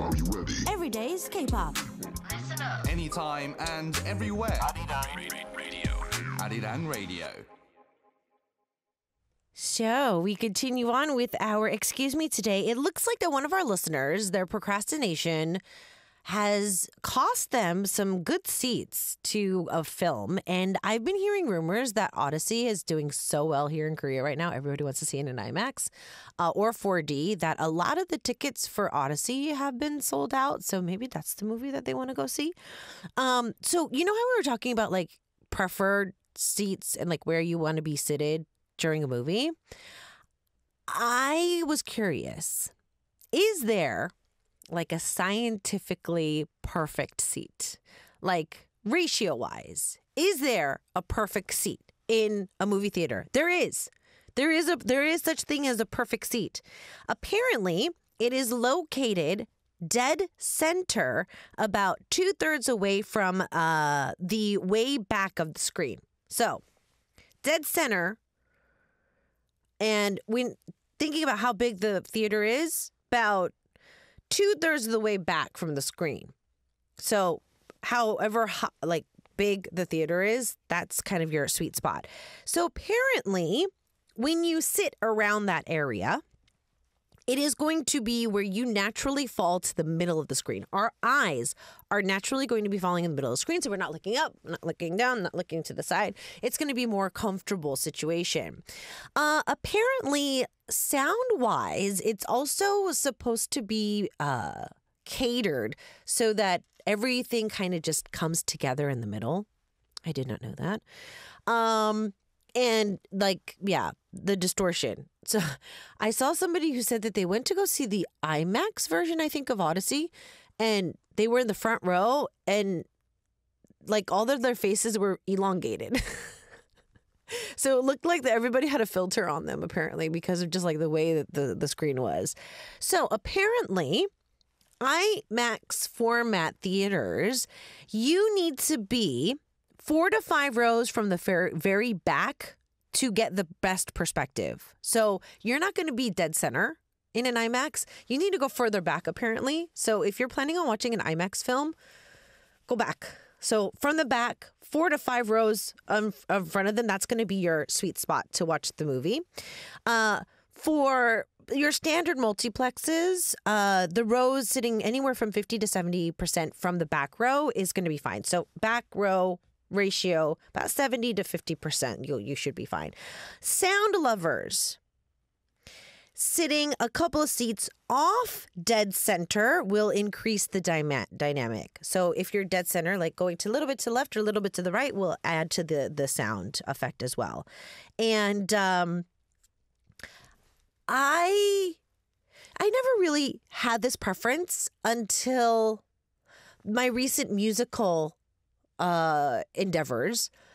Every day's K-pop. Listen up. Anytime and everywhere. Arirang Radio. So we continue on with our Excuse Me today. It looks like that one of our listeners, their procrastination has cost them some good seats to a film. And I've been hearing rumors that Odyssey is doing so well here in Korea right now. Everybody wants to see it in IMAX or 4D, that a lot of the tickets for Odyssey have been sold out. So maybe that's the movie that they want to go see. So you know how we were talking about like preferred seats and like where you want to be seated during a movie? I was curious. Is there like a scientifically perfect seat? Like ratio wise, is there a perfect seat in a movie theater? There is. There is such thing as a perfect seat. Apparently, it is located dead center, about 2/3 away from the way back of the screen. So, dead center. And when thinking about how big the theater is, about 2/3 of the way back from the screen. So however like big the theater is, that's kind of your sweet spot. So apparently when you sit around that area, it is going to be where you naturally fall to the middle of the screen. Our eyes are naturally going to be falling in the middle of the screen. So we're not looking up, not looking down, not looking to the side. It's going to be a more comfortable situation. Apparently, sound-wise, it's also supposed to be catered so that everything kind of just comes together in the middle. I did not know that. And like, yeah, the distortion. So I saw somebody who said that they went to go see the IMAX version, I think, of Odyssey, and they were in the front row and like all of their faces were elongated. So it looked like that everybody had a filter on them, apparently, because of just like the way that the screen was. So apparently, IMAX format theaters, you need to be 4 to 5 rows from the very back to get the best perspective. So you're not going to be dead center in an IMAX. You need to go further back, apparently. So if you're planning on watching an IMAX film, go back. So from the back, 4 to 5 rows in front of them, that's going to be your sweet spot to watch the movie. For your standard multiplexes, the rows sitting anywhere from 50 to 70% from the back row is going to be fine. So back row ratio, about 70 to 50%, you should be fine. Sound lovers, sitting a couple of seats off dead center will increase the dynamic. So if you're dead center, like going to a little bit to the left or a little bit to the right, will add to the sound effect as well. And I never really had this preference until my recent musical endeavors.